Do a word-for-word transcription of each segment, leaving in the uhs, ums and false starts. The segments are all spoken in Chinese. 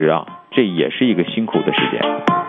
啊，这也是一个辛苦的时间。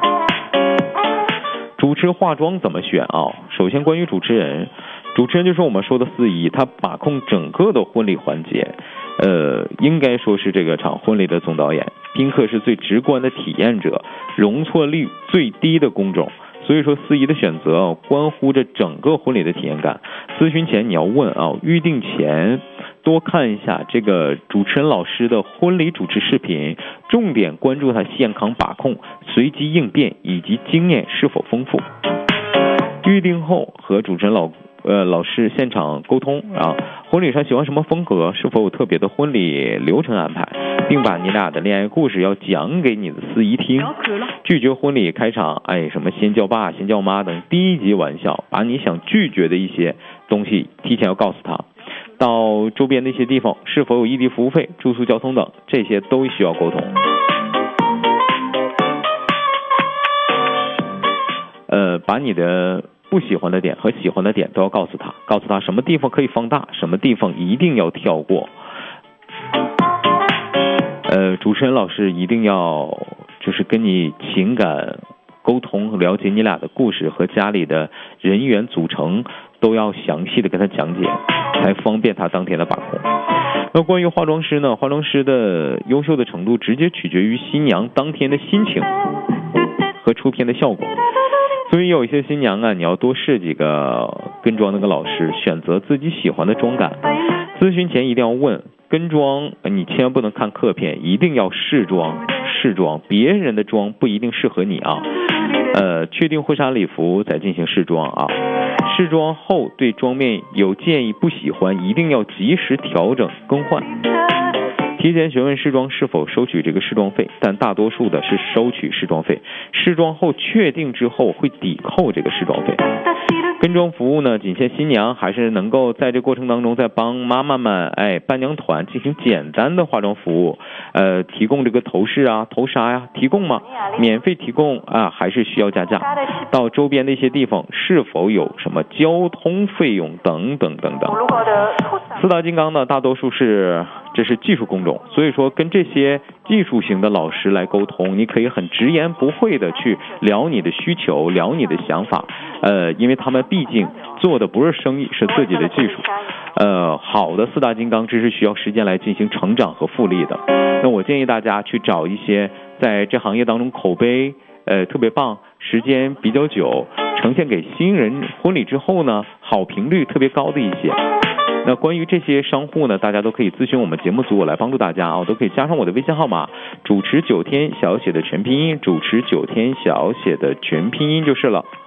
主持化妆怎么选啊？首先关于主持人，主持人就是我们说的司仪，他把控整个的婚礼环节，呃，应该说是这个场婚礼的总导演。宾客是最直观的体验者，容错率最低的工种。所以说司仪的选择啊，关乎着整个婚礼的体验感。咨询前你要问啊，预定前多看一下这个主持人老师的婚礼主持视频，重点关注他现场把控、随机应变以及经验是否丰富。预定后和主持人老呃老师现场沟通啊，婚礼上喜欢什么风格，是否有特别的婚礼流程安排，并把你俩的恋爱故事要讲给你的司仪听。拒绝婚礼开场，哎，什么先叫爸、先叫妈等低级玩笑，把你想拒绝的一些东西提前要告诉他。到周边的一些地方是否有异地服务费、住宿、交通等，这些都需要沟通。呃，把你的不喜欢的点和喜欢的点都要告诉他，告诉他什么地方可以放大，什么地方一定要跳过。呃，主持人老师一定要就是跟你情感沟通，了解你俩的故事和家里的人员组成，都要详细的跟他讲解，才方便他当天的把控。那关于化妆师呢，化妆师的优秀的程度直接取决于新娘当天的心情和出片的效果。所以有一些新娘啊，你要多试几个跟妆那个老师，选择自己喜欢的妆感。咨询前一定要问，跟妆你千万不能看客片，一定要试妆试妆，别人的妆不一定适合你啊。呃，确定婚纱礼服再进行试妆啊。试妆后对妆面有建议不喜欢，一定要及时调整更换。提前询问试妆是否收取这个试妆费，但大多数的是收取试妆费。试妆后确定之后会抵扣这个试妆费。跟妆服务呢，仅限新娘，还是能够在这过程当中再帮妈妈们哎伴娘团进行简单的化妆服务，呃，提供这个头饰啊、头纱呀、啊，提供吗？免费提供啊，还是需要加价？到周边的一些地方是否有什么交通费用等等等等。四大金刚呢，大多数是这是技术工种，所以说跟这些技术型的老师来沟通，你可以很直言不讳的去聊你的需求，聊你的想法，呃，因为他们毕竟做的不是生意，是自己的技术。呃，好的四大金刚这是需要时间来进行成长和复利的。那我建议大家去找一些在这行业当中口碑呃特别棒，时间比较久，呈现给新人婚礼之后呢，好评率特别高的一些。那关于这些商户呢，大家都可以咨询我们节目组，我来帮助大家啊，都可以加上我的微信号码，主持九天小写的全拼音，主持九天小写的全拼音就是了。